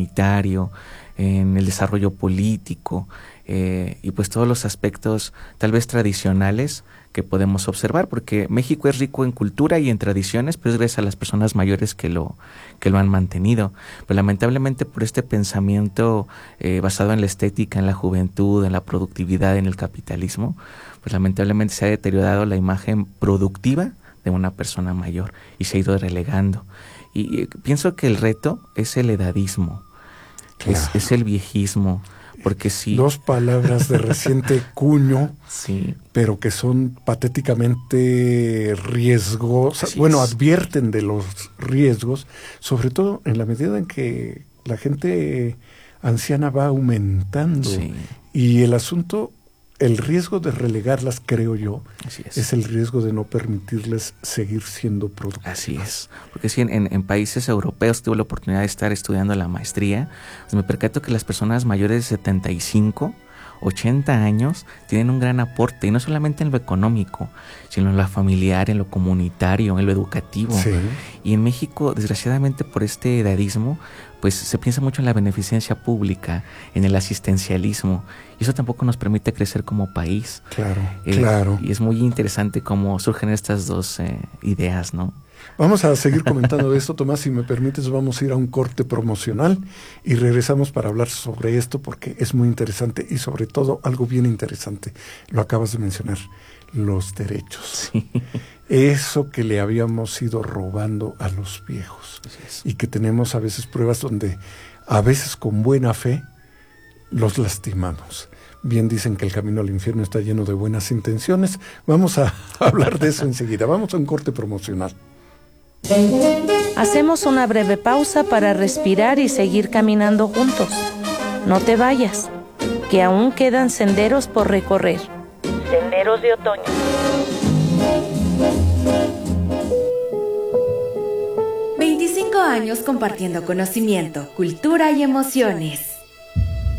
comunitario, en el desarrollo político, y pues todos los aspectos tal vez tradicionales que podemos observar, porque México es rico en cultura y en tradiciones, pero es gracias a las personas mayores que lo han mantenido. Pero lamentablemente por este pensamiento basado en la estética, en la juventud, en la productividad, en el capitalismo, pues lamentablemente se ha deteriorado la imagen productiva de una persona mayor y se ha ido relegando. Y pienso que el reto es el edadismo, claro. es el viejismo. Porque sí. Dos palabras de reciente cuño, sí. pero que son patéticamente riesgosas. Bueno, advierten de los riesgos, sobre todo en la medida en que la gente anciana va aumentando. Sí. Y el asunto, el riesgo de relegarlas, creo yo, es el riesgo de no permitirles seguir siendo productivas. Así es, porque sí, en países europeos tuve la oportunidad de estar estudiando la maestría, pues me percato que las personas mayores de 75, 80 años tienen un gran aporte, y no solamente en lo económico, sino en lo familiar, en lo comunitario, en lo educativo. Sí. Y en México, desgraciadamente por este edadismo, pues se piensa mucho en la beneficencia pública, en el asistencialismo, y eso tampoco nos permite crecer como país. Claro, claro. Y es muy interesante cómo surgen estas dos ideas, ¿no? Vamos a seguir comentando de esto, Tomás, si me permites, vamos a ir a un corte promocional y regresamos para hablar sobre esto porque es muy interesante y sobre todo algo bien interesante, lo acabas de mencionar, los derechos. Sí. Eso que le habíamos ido robando a los viejos y que tenemos a veces pruebas donde a veces con buena fe los lastimamos. Bien dicen que el camino al infierno está lleno de buenas intenciones. Vamos a hablar de eso enseguida. Vamos a un corte promocional. Hacemos una breve pausa para respirar y seguir caminando juntos. No te vayas, que aún quedan senderos por recorrer. Senderos de otoño. ...25 años compartiendo conocimiento, cultura y emociones.